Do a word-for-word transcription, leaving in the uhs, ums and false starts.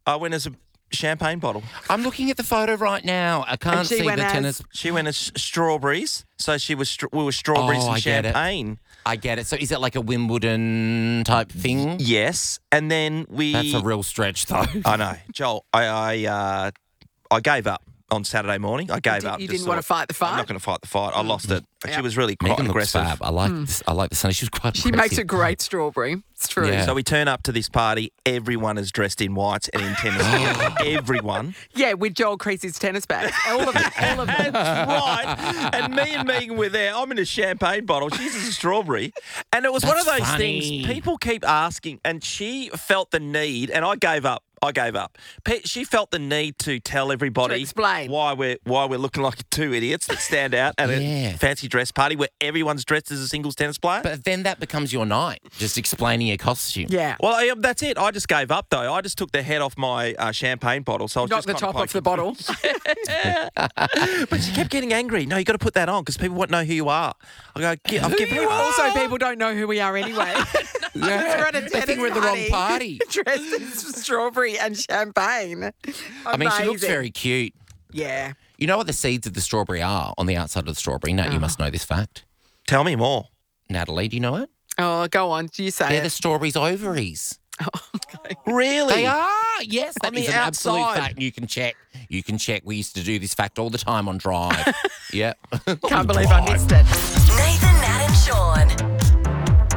I went as a champagne bottle. I'm looking at the photo right now. I can't And she see went the as- tennis. She went as strawberries, so she was str- we were strawberries Oh, and I get it. champagne. I get it. So is it like a Wimbledon type thing? Yes, and then we. That's a real stretch, though. I know, Joel. I I, uh, I gave up on Saturday morning. I gave did- up. you just didn't wanna thought, fight the I'm fight? not going to fight the fight. I lost it. Yeah. She was really quite Megan looks aggressive. fab. I like this. I like the Sunny. She was quite She aggressive. makes a great strawberry. It's true. Yeah. So we turn up to this party. Everyone is dressed in whites and in tennis gear. Everyone. Yeah, with Joel Creasy's tennis bag. All of it. All of it. That's right. And me and Megan were there. I'm in a champagne bottle. She's a strawberry. And it was one of That's those funny. things people keep asking. And she felt the need, and I gave up. I gave up. Pe- She felt the need to tell everybody To explain. why we're why we're looking like two idiots that stand out at Yeah. a fancy dress party where everyone's dressed as a singles tennis player. But then that becomes your night, just explaining your costume. Yeah. well, I, that's it. I just gave up though. I just took the head off my uh, champagne bottle. So I was Not just the kinda top of the poking- bottle. But she kept getting angry. No, you got to put that on because people won't know who you are. I go, "Gi- I've given you Also, people don't know who we are anyway. We're at a They tennis think we're at the wrong party. Dressed as strawberry and champagne. I mean, she looks Amazing. very cute. Yeah. You know what the seeds of the strawberry are on the outside of the strawberry? Nat, you must know this fact. Tell me more. Natalie, do you know it? Oh, go on. You say They're it. the strawberry's ovaries. Really? They are. Yes, that On is the an absolute outside. fact. You can check. You can check. We used to do this fact all the time on Drive. Yep. Can't believe I missed it.